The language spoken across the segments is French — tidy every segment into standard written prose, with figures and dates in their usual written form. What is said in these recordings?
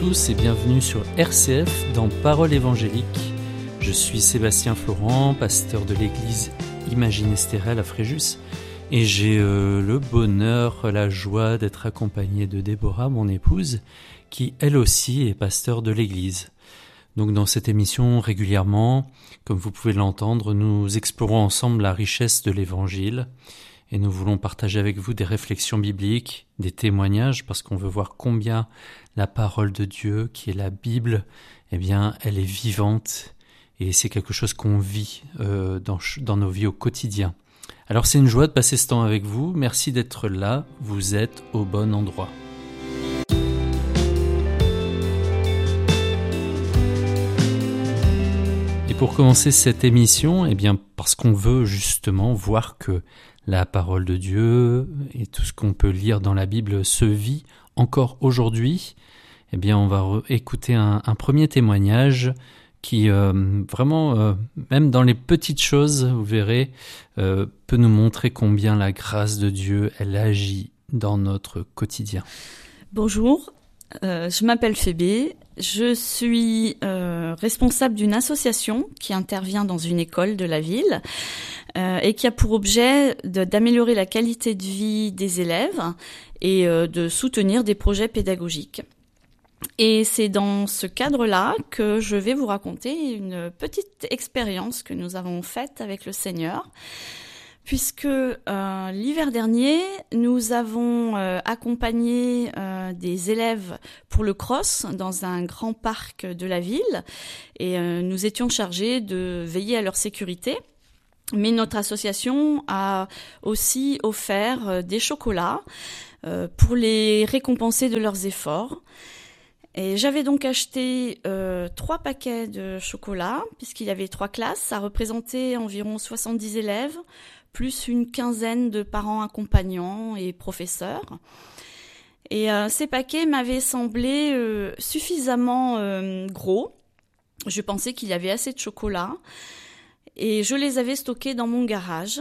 tous et bienvenue sur RCF dans Parole évangélique. Je suis Sébastien Florent, pasteur de l'église Imagine Estérel à Fréjus et j'ai le bonheur, la joie d'être accompagné de Déborah, mon épouse, qui elle aussi est pasteur de l'église. Donc dans cette émission, régulièrement, comme vous pouvez l'entendre, nous explorons ensemble la richesse de l'évangile et nous voulons partager avec vous des réflexions bibliques, des témoignages, parce qu'on veut voir combien la parole de Dieu, qui est la Bible, eh bien, elle est vivante et c'est quelque chose qu'on vit dans nos vies au quotidien. Alors c'est une joie de passer ce temps avec vous, merci d'être là, vous êtes au bon endroit. Et pour commencer cette émission, eh bien, parce qu'on veut justement voir que la parole de Dieu et tout ce qu'on peut lire dans la Bible se vit encore aujourd'hui, eh bien, on va écouter un premier témoignage qui vraiment, même dans les petites choses, vous verrez, peut nous montrer combien la grâce de Dieu, elle agit dans notre quotidien. Bonjour, je m'appelle Phébé, je suis responsable d'une association qui intervient dans une école de la ville et qui a pour objet d'améliorer la qualité de vie des élèves et de soutenir des projets pédagogiques. Et c'est dans ce cadre-là que je vais vous raconter une petite expérience que nous avons faite avec le Seigneur, puisque l'hiver dernier, nous avons accompagné des élèves pour le cross dans un grand parc de la ville, et nous étions chargés de veiller à leur sécurité. Mais notre association a aussi offert des chocolats pour les récompenser de leurs efforts. Et j'avais donc acheté 3 paquets de chocolat, puisqu'il y avait 3 classes. Ça représentait environ 70 élèves, plus une quinzaine de parents accompagnants et professeurs. Et ces paquets m'avaient semblé suffisamment gros. Je pensais qu'il y avait assez de chocolat. Et je les avais stockés dans mon garage.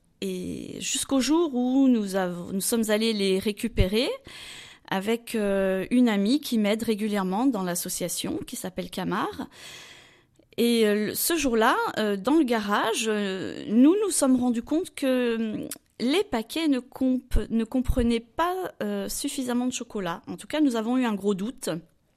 Et jusqu'au jour où nous sommes allés les récupérer avec une amie qui m'aide régulièrement dans l'association, qui s'appelle Camar. Et ce jour-là, dans le garage, nous sommes rendus compte que les paquets ne comprenaient pas suffisamment de chocolat. En tout cas, nous avons eu un gros doute.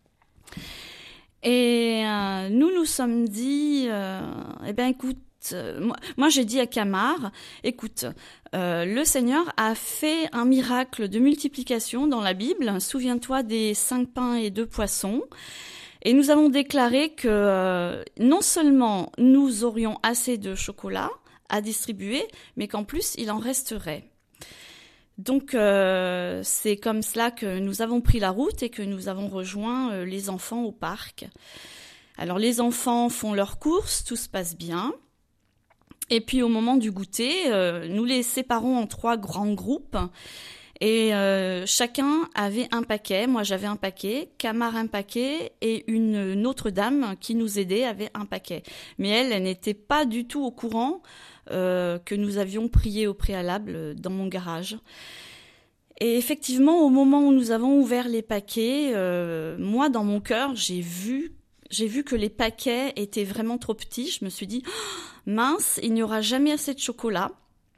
Et nous sommes dit, eh bien écoute, moi j'ai dit à Camar, écoute, le Seigneur a fait un miracle de multiplication dans la Bible. Souviens-toi des 5 pains et 2 poissons. Et nous avons déclaré que non seulement nous aurions assez de chocolat à distribuer, mais qu'en plus il en resterait. Donc c'est comme cela que nous avons pris la route et que nous avons rejoint les enfants au parc. Alors les enfants font leurs courses, tout se passe bien. Et puis au moment du goûter, nous les séparons en 3 grands groupes et chacun avait un paquet. Moi j'avais un paquet, Camar un paquet et une autre dame qui nous aidait avait un paquet. Mais elle n'était pas du tout au courant que nous avions prié au préalable dans mon garage. Et effectivement, au moment où nous avons ouvert les paquets, moi dans mon cœur, j'ai vu que les paquets étaient vraiment trop petits. Je me suis dit, mince, il n'y aura jamais assez de chocolat.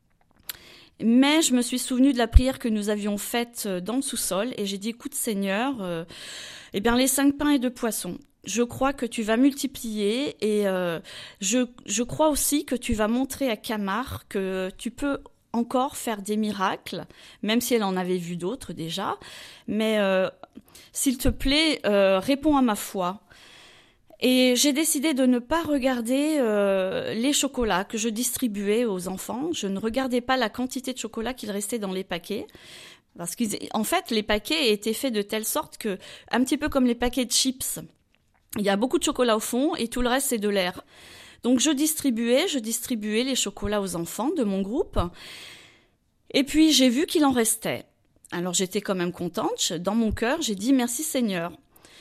Mais je me suis souvenue de la prière que nous avions faite dans le sous-sol et j'ai dit, écoute Seigneur, eh bien les 5 pains et 2 poissons, je crois que tu vas multiplier et je crois aussi que tu vas montrer à Camar que tu peux encore faire des miracles, même si elle en avait vu d'autres déjà. Mais s'il te plaît, réponds à ma foi. Et j'ai décidé de ne pas regarder les chocolats que je distribuais aux enfants. Je ne regardais pas la quantité de chocolat qu'il restait dans les paquets. Parce qu'en fait, les paquets étaient faits de telle sorte que, un petit peu comme les paquets de chips, il y a beaucoup de chocolat au fond et tout le reste, c'est de l'air. Donc je distribuais les chocolats aux enfants de mon groupe. Et puis j'ai vu qu'il en restait. Alors j'étais quand même contente. Dans mon cœur, j'ai dit merci Seigneur.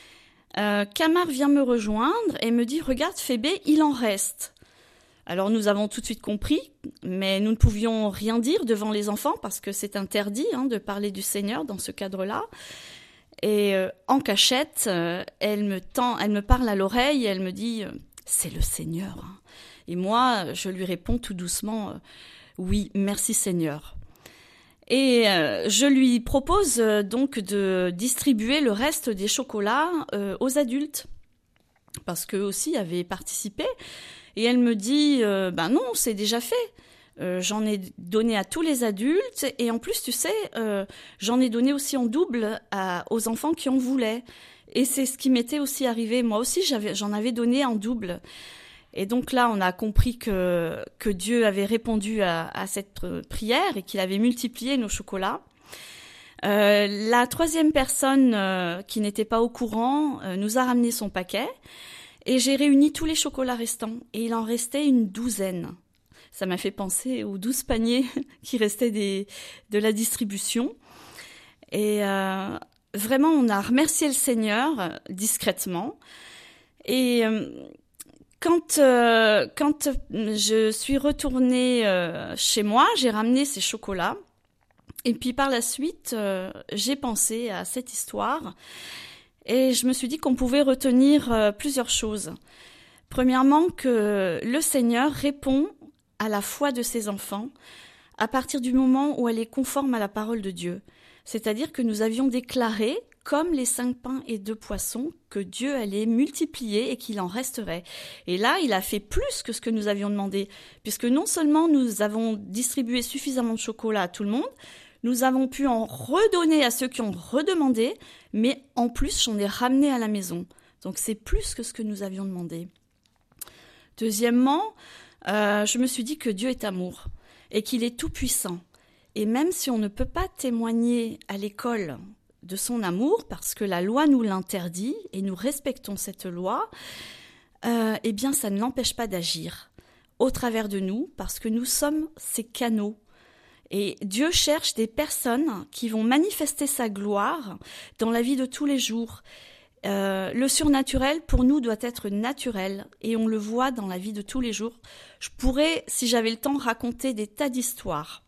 Camar vient me rejoindre et me dit « Regarde Phébé, il en reste ». Alors nous avons tout de suite compris, mais nous ne pouvions rien dire devant les enfants parce que c'est interdit de parler du Seigneur dans ce cadre-là. Et en cachette, elle me parle à l'oreille et elle me dit « C'est le Seigneur ». Et moi, je lui réponds tout doucement « Oui, merci Seigneur ». Et je lui propose donc de distribuer le reste des chocolats aux adultes, parce qu'eux aussi avaient participé. Et elle me dit ben non, c'est déjà fait. J'en ai donné à tous les adultes et en plus, tu sais, j'en ai donné aussi en double aux enfants qui en voulaient. Et c'est ce qui m'était aussi arrivé. Moi aussi, j'en avais donné en double. Et donc là, on a compris que Dieu avait répondu à cette prière et qu'il avait multiplié nos chocolats. La troisième personne qui n'était pas au courant nous a ramené son paquet et j'ai réuni tous les chocolats restants et il en restait une 12aine. Ça m'a fait penser aux 12 paniers qui restaient de la distribution. Et vraiment, on a remercié le Seigneur discrètement. Et quand je suis retournée chez moi, j'ai ramené ces chocolats. Et puis par la suite, j'ai pensé à cette histoire. Et je me suis dit qu'on pouvait retenir plusieurs choses. Premièrement, que le Seigneur répond à la foi de ses enfants à partir du moment où elle est conforme à la parole de Dieu. C'est-à-dire que nous avions déclaré, comme les 5 pains et 2 poissons, que Dieu allait multiplier et qu'il en resterait. Et là, il a fait plus que ce que nous avions demandé, puisque non seulement nous avons distribué suffisamment de chocolat à tout le monde, nous avons pu en redonner à ceux qui ont redemandé, mais en plus, j'en ai ramené à la maison. Donc c'est plus que ce que nous avions demandé. Deuxièmement, je me suis dit que Dieu est amour et qu'il est tout-puissant. Et même si on ne peut pas témoigner à l'école de son amour, parce que la loi nous l'interdit et nous respectons cette loi, eh bien ça ne l'empêche pas d'agir au travers de nous, parce que nous sommes ses canaux. Et Dieu cherche des personnes qui vont manifester sa gloire dans la vie de tous les jours. Le surnaturel, pour nous, doit être naturel et on le voit dans la vie de tous les jours. Je pourrais, si j'avais le temps, raconter des tas d'histoires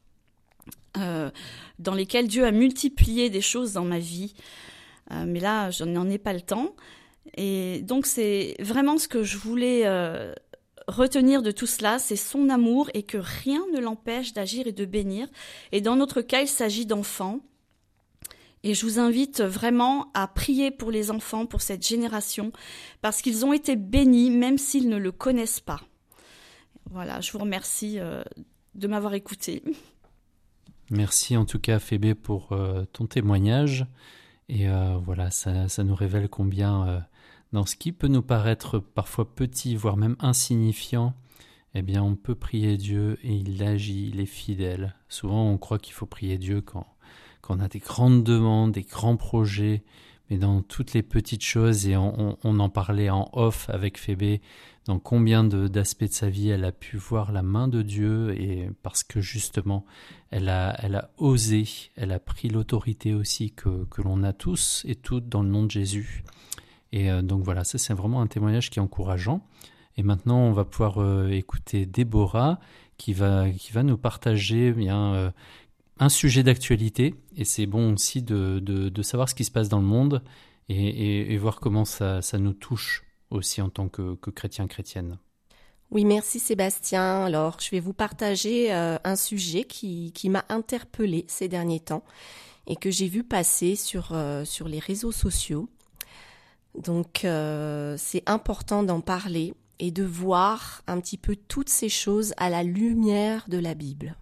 dans lesquelles Dieu a multiplié des choses dans ma vie. Mais là, je n'en ai pas le temps. Et donc, c'est vraiment ce que je voulais retenir de tout cela, c'est son amour et que rien ne l'empêche d'agir et de bénir. Et dans notre cas, il s'agit d'enfants. Et je vous invite vraiment à prier pour les enfants, pour cette génération, parce qu'ils ont été bénis, même s'ils ne le connaissent pas. Voilà, je vous remercie de m'avoir écouté. Merci en tout cas, Phébé, pour ton témoignage. Et voilà, ça nous révèle combien, dans ce qui peut nous paraître parfois petit, voire même insignifiant, eh bien, on peut prier Dieu et il agit, il est fidèle. Souvent, on croit qu'il faut prier Dieu quand on a des grandes demandes, des grands projets, mais dans toutes les petites choses, et on en parlait en off avec Phébé, dans combien d'aspects de sa vie elle a pu voir la main de Dieu, et parce que justement, elle a osé, elle a pris l'autorité aussi que l'on a tous et toutes dans le nom de Jésus. Et donc voilà, ça c'est vraiment un témoignage qui est encourageant. Et maintenant, on va pouvoir écouter Déborah qui va nous partager bien un sujet d'actualité, et c'est bon aussi de savoir ce qui se passe dans le monde et voir comment ça nous touche aussi en tant que chrétienne. Oui, merci Sébastien. Alors, je vais vous partager un sujet qui m'a interpellée ces derniers temps et que j'ai vu passer sur les réseaux sociaux. Donc, c'est important d'en parler et de voir un petit peu toutes ces choses à la lumière de la Bible.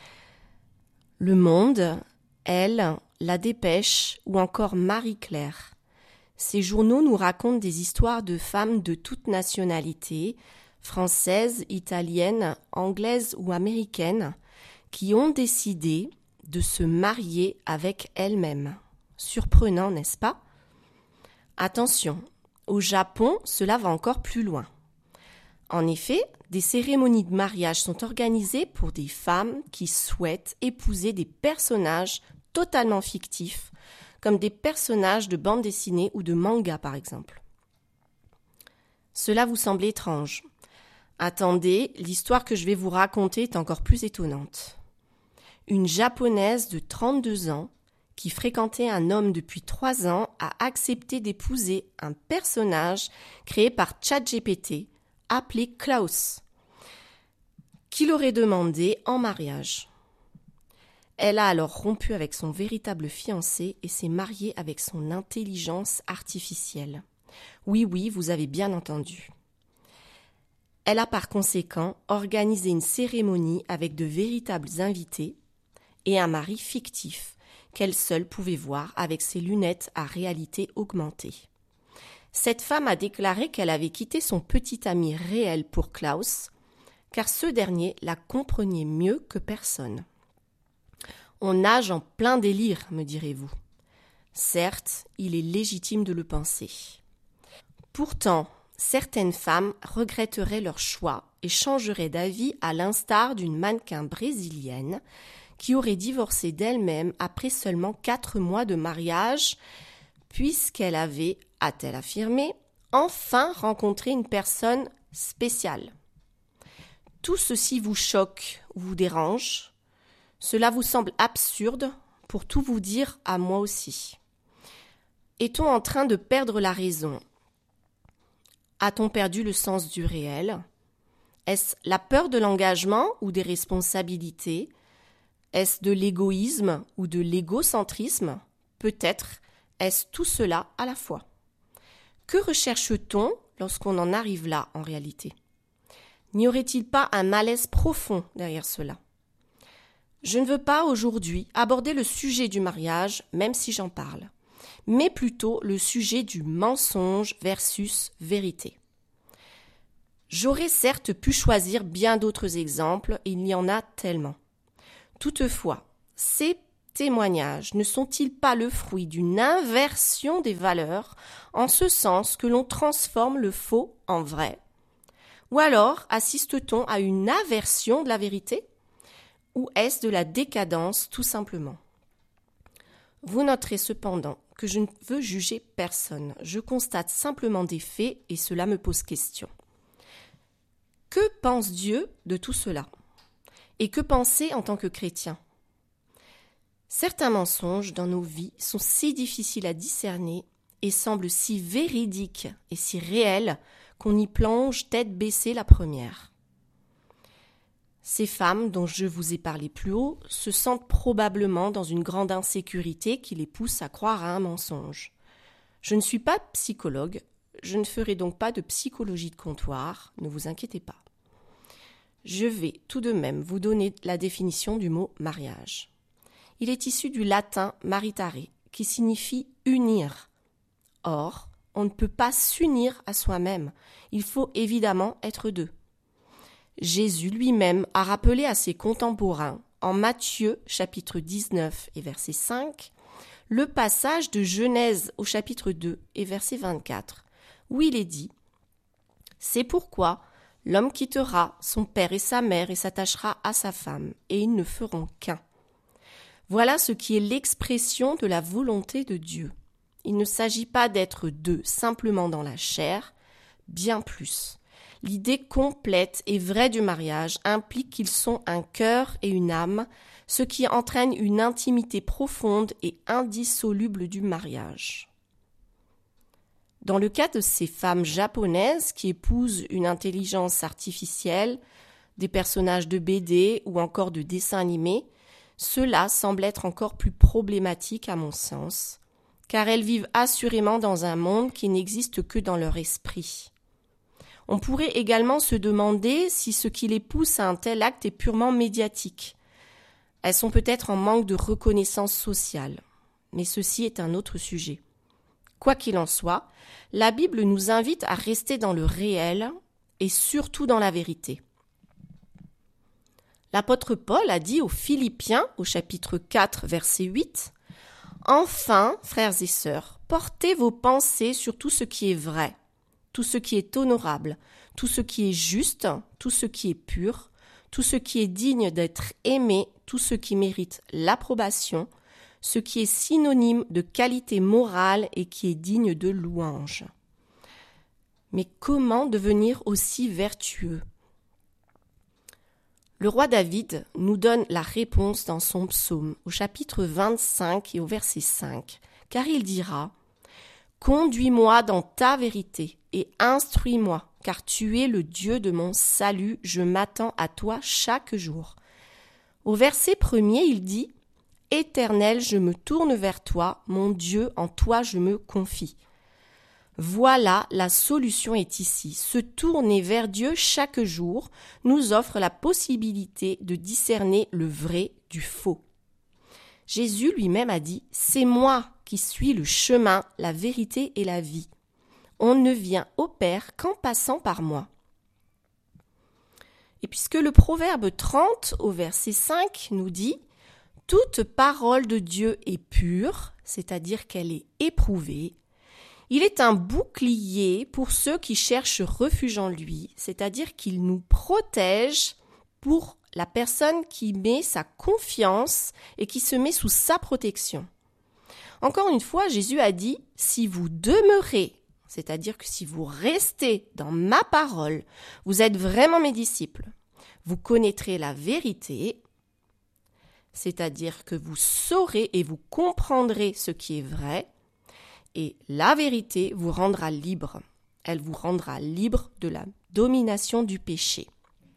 Le Monde, Elle, La Dépêche ou encore Marie-Claire. Ces journaux nous racontent des histoires de femmes de toutes nationalités, françaises, italiennes, anglaises ou américaines, qui ont décidé de se marier avec elles-mêmes. Surprenant, n'est-ce pas ? Attention, au Japon, cela va encore plus loin. En effet, des cérémonies de mariage sont organisées pour des femmes qui souhaitent épouser des personnages totalement fictifs, comme des personnages de bande dessinée ou de manga par exemple. Cela vous semble étrange. Attendez, l'histoire que je vais vous raconter est encore plus étonnante. Une Japonaise de 32 ans qui fréquentait un homme depuis 3 ans, a accepté d'épouser un personnage créé par ChatGPT, appelé Klaus, qui l'aurait demandé en mariage. Elle a alors rompu avec son véritable fiancé et s'est mariée avec son intelligence artificielle. Oui, vous avez bien entendu. Elle a par conséquent organisé une cérémonie avec de véritables invités et un mari fictif qu'elle seule pouvait voir avec ses lunettes à réalité augmentée. Cette femme a déclaré qu'elle avait quitté son petit ami réel pour Klaus, car ce dernier la comprenait mieux que personne. On nage en plein délire, me direz-vous. Certes, il est légitime de le penser. Pourtant, certaines femmes regretteraient leur choix et changeraient d'avis à l'instar d'une mannequin brésilienne qui aurait divorcé d'elle-même après seulement 4 mois de mariage, puisqu'elle avait, a-t-elle affirmé, enfin rencontré une personne spéciale. Tout ceci vous choque ou vous dérange? Cela vous semble absurde? Pour tout vous dire, à moi aussi. Est-on en train de perdre la raison? A-t-on perdu le sens du réel? Est-ce la peur de l'engagement ou des responsabilités? Est-ce de l'égoïsme ou de l'égocentrisme? Peut-être est-ce tout cela à la fois. Que recherche-t-on lorsqu'on en arrive là en réalité? N'y aurait-il pas un malaise profond derrière cela? Je ne veux pas aujourd'hui aborder le sujet du mariage, même si j'en parle, mais plutôt le sujet du mensonge versus vérité. J'aurais certes pu choisir bien d'autres exemples, il y en a tellement. Toutefois, ces témoignages ne sont-ils pas le fruit d'une inversion des valeurs, en ce sens que l'on transforme le faux en vrai? Ou alors assiste-t-on à une aversion de la vérité? Ou est-ce de la décadence tout simplement? Vous noterez cependant que je ne veux juger personne. Je constate simplement des faits et cela me pose question. Que pense Dieu de tout cela? Et que penser en tant que chrétien? Certains mensonges dans nos vies sont si difficiles à discerner et semblent si véridiques et si réels qu'on y plonge tête baissée la première. Ces femmes dont je vous ai parlé plus haut se sentent probablement dans une grande insécurité qui les pousse à croire à un mensonge. Je ne suis pas psychologue, je ne ferai donc pas de psychologie de comptoir, ne vous inquiétez pas. Je vais tout de même vous donner la définition du mot mariage. Il est issu du latin maritare, qui signifie unir. Or, on ne peut pas s'unir à soi-même, il faut évidemment être deux. Jésus lui-même a rappelé à ses contemporains, en Matthieu chapitre 19 et verset 5, le passage de Genèse au chapitre 2 et verset 24, où il est dit « C'est pourquoi l'homme quittera son père et sa mère et s'attachera à sa femme, et ils ne feront qu'un. » Voilà ce qui est l'expression de la volonté de Dieu. Il ne s'agit pas d'être deux simplement dans la chair, bien plus. L'idée complète et vraie du mariage implique qu'ils sont un cœur et une âme, ce qui entraîne une intimité profonde et indissoluble du mariage. Dans le cas de ces femmes japonaises qui épousent une intelligence artificielle, des personnages de BD ou encore de dessins animés, cela semble être encore plus problématique à mon sens, car elles vivent assurément dans un monde qui n'existe que dans leur esprit. On pourrait également se demander si ce qui les pousse à un tel acte est purement médiatique. Elles sont peut-être en manque de reconnaissance sociale, mais ceci est un autre sujet. Quoi qu'il en soit, la Bible nous invite à rester dans le réel et surtout dans la vérité. L'apôtre Paul a dit aux Philippiens, au chapitre 4, verset 8, « Enfin, frères et sœurs, portez vos pensées sur tout ce qui est vrai, tout ce qui est honorable, tout ce qui est juste, tout ce qui est pur, tout ce qui est digne d'être aimé, tout ce qui mérite l'approbation, ce qui est synonyme de qualité morale et qui est digne de louange. » Mais comment devenir aussi vertueux? Le roi David nous donne la réponse dans son psaume, au chapitre 25 et au verset 5, car il dira « Conduis-moi dans ta vérité et instruis-moi, car tu es le Dieu de mon salut, je m'attends à toi chaque jour. » Au verset 1er, il dit « Éternel, je me tourne vers toi, mon Dieu, en toi je me confie. » Voilà, la solution est ici. Se tourner vers Dieu chaque jour nous offre la possibilité de discerner le vrai du faux. Jésus lui-même a dit « C'est moi qui suis le chemin, la vérité et la vie. On ne vient au Père qu'en passant par moi. » Et puisque le Proverbe 30 au verset 5 nous dit « Toute parole de Dieu est pure », c'est-à-dire qu'elle est éprouvée, il est un bouclier pour ceux qui cherchent refuge en lui, c'est-à-dire qu'il nous protège pour la personne qui met sa confiance et qui se met sous sa protection. Encore une fois, Jésus a dit « Si vous demeurez », c'est-à-dire que si vous restez dans ma parole, vous êtes vraiment mes disciples. Vous connaîtrez la vérité, c'est-à-dire que vous saurez et vous comprendrez ce qui est vrai, et la vérité vous rendra libre. Elle vous rendra libre de la domination du péché.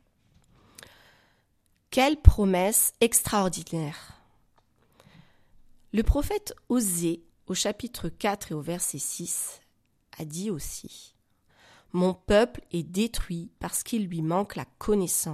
Quelle promesse extraordinaire! Le prophète Osée, au chapitre 4 et au verset 6, a dit aussi « Mon peuple est détruit parce qu'il lui manque la connaissance. »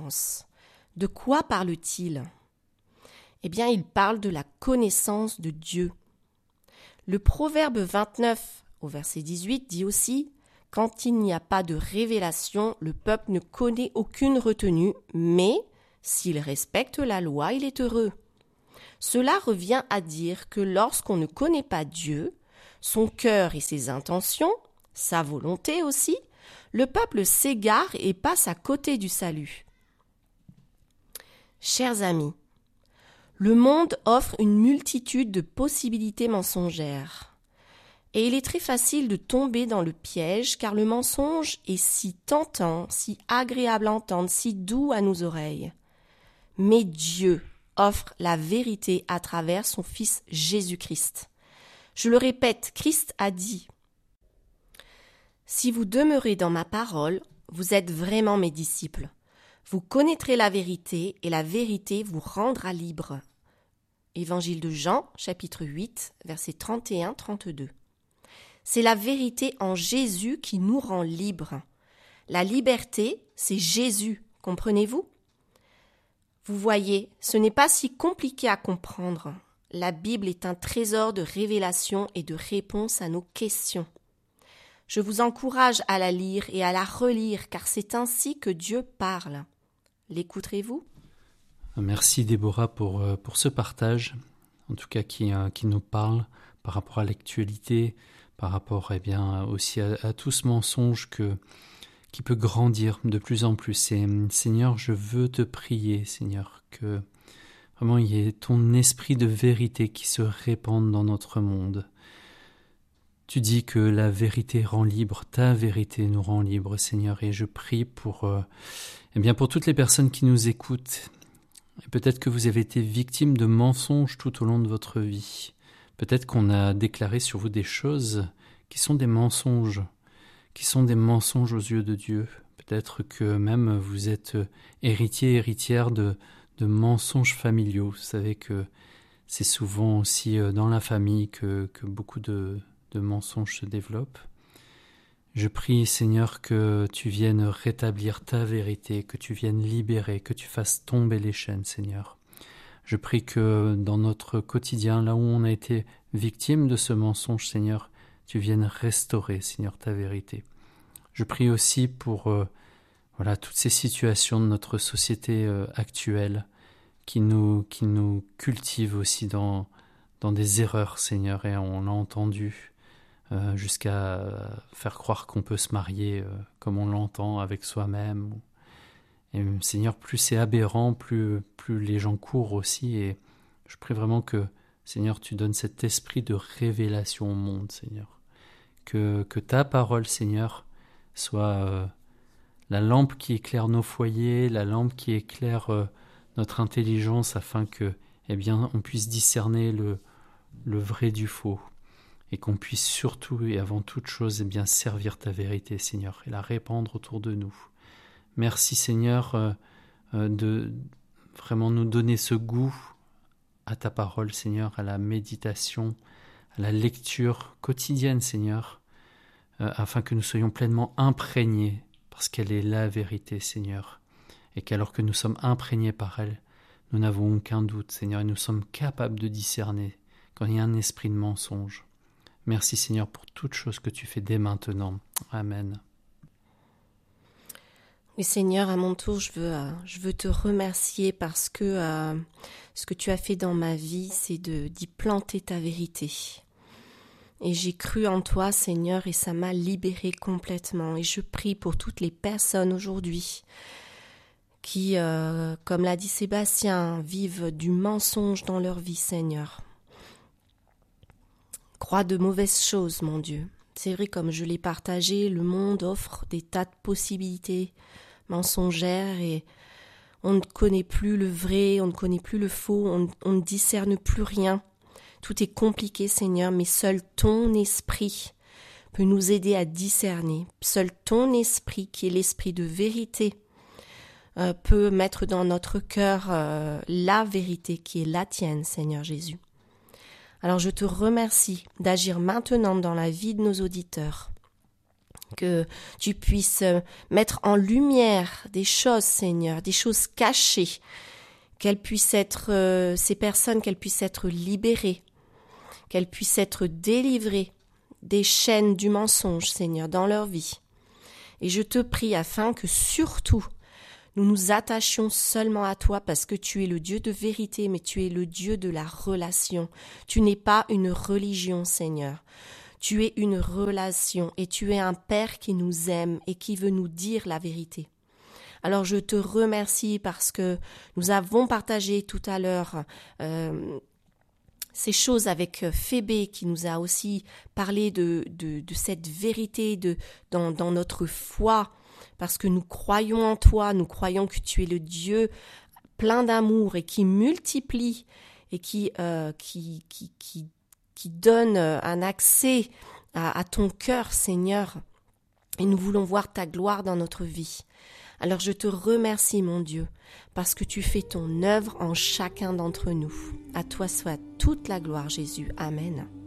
De quoi parle-t-il? Eh bien, il parle de la connaissance de Dieu. Le Proverbe 29, au verset 18, dit aussi « Quand il n'y a pas de révélation, le peuple ne connaît aucune retenue, mais s'il respecte la loi, il est heureux. » Cela revient à dire que lorsqu'on ne connaît pas Dieu, son cœur et ses intentions, sa volonté aussi, le peuple s'égare et passe à côté du salut. Chers amis, le monde offre une multitude de possibilités mensongères. Et il est très facile de tomber dans le piège car le mensonge est si tentant, si agréable à entendre, si doux à nos oreilles. Mais Dieu offre la vérité à travers son Fils Jésus-Christ. Je le répète, Christ a dit « Si vous demeurez dans ma parole, vous êtes vraiment mes disciples. Vous connaîtrez la vérité et la vérité vous rendra libre. » Évangile de Jean, chapitre 8, versets 31-32. C'est la vérité en Jésus qui nous rend libres. La liberté, c'est Jésus, comprenez-vous? Vous voyez, ce n'est pas si compliqué à comprendre. La Bible est un trésor de révélation et de réponse à nos questions. Je vous encourage à la lire et à la relire, car c'est ainsi que Dieu parle. L'écouterez-vous? Merci Déborah pour ce partage, en tout cas qui nous parle par rapport à l'actualité, par rapport aussi à tout ce mensonge qui peut grandir de plus en plus. Et Seigneur, je veux te prier, Seigneur, que vraiment il y ait ton esprit de vérité qui se répande dans notre monde. Tu dis que la vérité rend libre, ta vérité nous rend libre, Seigneur, et je prie pour toutes les personnes qui nous écoutent. Et peut-être que vous avez été victime de mensonges tout au long de votre vie. Peut-être qu'on a déclaré sur vous des choses qui sont des mensonges aux yeux de Dieu. Peut-être que même vous êtes héritière de mensonges familiaux. Vous savez que c'est souvent aussi dans la famille que beaucoup de mensonges se développent. Je prie, Seigneur, que tu viennes rétablir ta vérité, que tu viennes libérer, que tu fasses tomber les chaînes, Seigneur. Je prie que dans notre quotidien, là où on a été victime de ce mensonge, Seigneur, tu viennes restaurer, Seigneur, ta vérité. Je prie aussi pour toutes ces situations de notre société actuelle qui nous cultivent aussi dans des erreurs, Seigneur, et on l'a entendu. Jusqu'à faire croire qu'on peut se marier comme on l'entend avec soi-même. Et Seigneur, plus c'est aberrant, plus les gens courent aussi. Et je prie vraiment que, Seigneur, tu donnes cet esprit de révélation au monde, Seigneur. Que ta parole, Seigneur, soit la lampe qui éclaire nos foyers, la lampe qui éclaire notre intelligence afin que, on puisse discerner le vrai du faux et qu'on puisse surtout et avant toute chose, servir ta vérité, Seigneur, et la répandre autour de nous. Merci, Seigneur, de vraiment nous donner ce goût à ta parole, Seigneur, à la méditation, à la lecture quotidienne, Seigneur, afin que nous soyons pleinement imprégnés, parce qu'elle est la vérité, Seigneur, et qu'alors que nous sommes imprégnés par elle, nous n'avons aucun doute, Seigneur, et nous sommes capables de discerner quand il y a un esprit de mensonge. Merci, Seigneur, pour toutes choses que tu fais dès maintenant. Amen. Oui, Seigneur, à mon tour, je veux te remercier parce que ce que tu as fait dans ma vie, c'est d'y planter ta vérité. Et j'ai cru en toi, Seigneur, et ça m'a libérée complètement. Et je prie pour toutes les personnes aujourd'hui qui, comme l'a dit Sébastien, vivent du mensonge dans leur vie, Seigneur. Croient de mauvaises choses, mon Dieu. C'est vrai, comme je l'ai partagé, le monde offre des tas de possibilités mensongères et on ne connaît plus le vrai, on ne connaît plus le faux, on ne discerne plus rien. Tout est compliqué, Seigneur, mais seul ton esprit peut nous aider à discerner. Seul ton esprit, qui est l'esprit de vérité, peut mettre dans notre cœur la vérité qui est la tienne, Seigneur Jésus. Alors je te remercie d'agir maintenant dans la vie de nos auditeurs, que tu puisses mettre en lumière des choses, Seigneur, des choses cachées, qu'elles puissent être, ces personnes, qu'elles puissent être libérées, qu'elles puissent être délivrées des chaînes du mensonge, Seigneur, dans leur vie. Et je te prie afin que surtout, nous nous attachions seulement à toi parce que tu es le Dieu de vérité, mais tu es le Dieu de la relation. Tu n'es pas une religion, Seigneur. Tu es une relation et tu es un Père qui nous aime et qui veut nous dire la vérité. Alors je te remercie parce que nous avons partagé tout à l'heure ces choses avec Phébé qui nous a aussi parlé de cette vérité dans notre foi. Parce que nous croyons en toi, nous croyons que tu es le Dieu plein d'amour et qui multiplie et qui donne un accès à ton cœur, Seigneur. Et nous voulons voir ta gloire dans notre vie. Alors je te remercie, mon Dieu, parce que tu fais ton œuvre en chacun d'entre nous. À toi soit toute la gloire, Jésus. Amen.